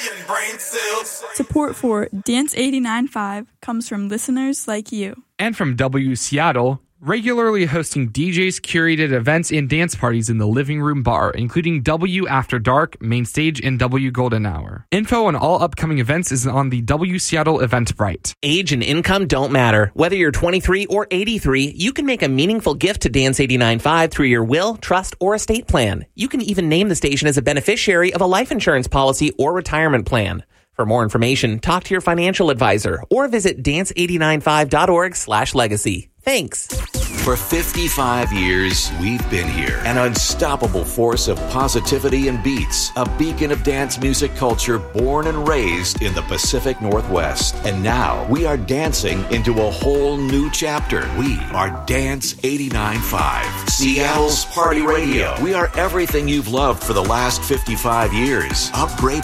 getting brain cells. Support for Dance 89.5 comes from listeners like you. And from W Seattle, regularly hosting DJs curated events and dance parties in the Living Room Bar, including W After Dark, Main Stage, and W Golden Hour. Info on all upcoming events is on the W Seattle Eventbrite. Age and income don't matter. Whether you're 23 or 83, you can make a meaningful gift to Dance 89.5 through your will, trust, or estate plan. You can even name the station as a beneficiary of a life insurance policy or retirement plan. For more information, talk to your financial advisor or visit dance895.org/legacy. Thanks. For 55 years, we've been here. An unstoppable force of positivity and beats. A beacon of dance music culture born and raised in the Pacific Northwest. And now we are dancing into a whole new chapter. We are Dance 89.5, Seattle's Party Radio. We are everything you've loved for the last 55 years. Upgrade